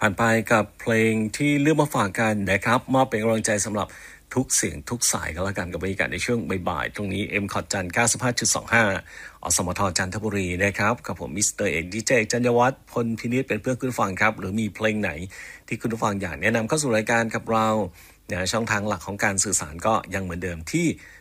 ผ่านไปกับเพลงที่เลือกมาฝากกันนะครับมอบเป็นกำลังใจสำหรับทุกเสียงทุกสายกันแล้วกันกับบรรยากาศในช่วงบ่ายๆตรงนี้เอ็มคอร์ดจันทร์ 95.25 อสมทจันทบุรีนะครับกับผมมิสเตอร์เอกดีเจจันยวัฒน์พลพินิจเป็นเพื่อนคุณฟังครับหรือมีเพลงไหนที่คุณผู้ฟังอยากแนะนำเข้าสู่รายการกับเราช่องทางหลักของการสื่อสารก็ยังเหมือนเดิมที่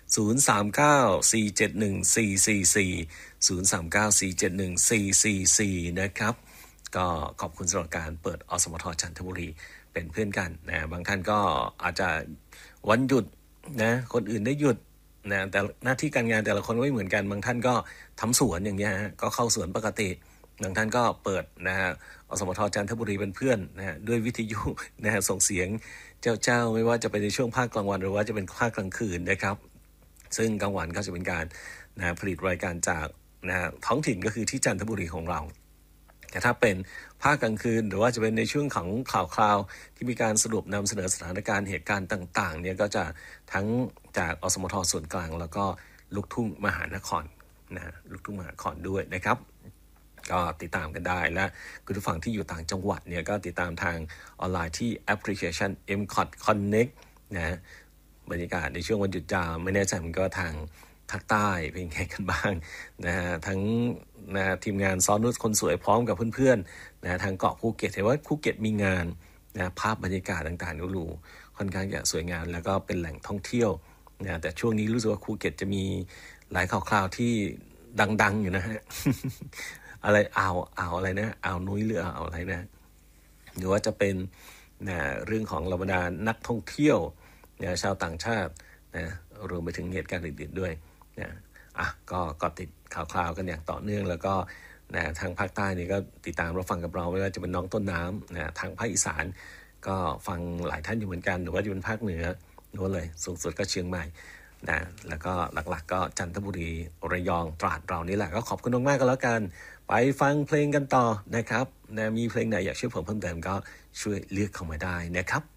039-471-444 นะครับก็ขอบคุณสำหรับการเปิดอสมทจันทบุรีเป็นเพื่อนกันนะบางท่านก็อาจจะวันหยุดนะคนอื่นได้หยุดนะแต่หน้าที่การงานแต่ละคนไม่เหมือนกันบางท่านก็ทำสวนอย่างเงี้ยก็เข้าสวนปกติบางท่านก็เปิดนะฮะอสมทจันทบุรีเป็นเพื่อนนะด้วยวิทยุนะฮะส่งเสียงเจ้าไม่ว่าจะเป็นในช่วงภาคกลางวันหรือว่าจะเป็นภาคกลางคืนนะครับซึ่งกลางวันก็จะเป็นการนะผลิตรายการจากนะท้องถิ่นก็คือที่จันทบุรีของเราแต่ถ้าเป็นภาคกลางคืนหรือว่าจะเป็นในช่วงของข่าวคราวที่มีการสรุปนำเสนอสถานการณ์เหตุการณ์ต่างๆเนี่ยก็จะทั้งจากอสมทส่วนกลางแล้วก็ลูกทุ่งมหานครนะลูกทุ่งมหานครด้วยนะครับก็ติดตามกันได้และคุณผู้ฟังที่อยู่ต่างจังหวัดเนี่ยก็ติดตามทางออนไลน์ที่แอปพลิเคชัน MCOT Connect นะบรรยากาศในช่วงวันหยุดยาวไม่แน่ใจมันก็ทางภาคใต้เป็นไงกันบ้างนะฮะทั้งนะทีมงานซ้อนนุชคนสวยพร้อมกับเพื่อนๆนะทางเกาะภูเก็ตเห็นว่าภูเก็ตมีงานนะภาพบรรยากาศต่างๆดูค่อนข้างจะสวยงามแล้วก็เป็นแหล่งท่องเที่ยวนะแต่ช่วงนี้รู้สึกว่าภูเก็ตจะมีหลายข่าวๆที่ดังๆอยู่นะฮะ อะไรอ่าวอะไรนะอ่าวนุ้ยหรืออ่าวอะไรนะหรือว่าจะเป็นนะเรื่องของบรรดานักท่องเที่ยวนะชาวต่างชาตินะรวมไปถึงเหตุการณ์อื่นๆด้วยนะก็ติดข่าวกันอย่างต่อเนื่องแล้วก็นะทางภาคใต้นี่ก็ติดตามรับฟังกับเราไม่ว่าจะเป็นน้องต้นน้ำนะทางภาคอีสานก็ฟังหลายท่านอยู่เหมือนกันหรือว่าจะเป็นภาคเหนือโน้นเลยสูงสุดก็เชียงใหม่นะแล้วก็หลักๆก็จันทบุรีระยองตราดเรานี่แหละก็ขอบคุณมากๆกันแล้วกันไปฟังเพลงกันต่อนะครับนะมีเพลงไหนอยากช่วยผมเพิ่มเติมก็ช่วยเลือกเข้ามาได้นะครับ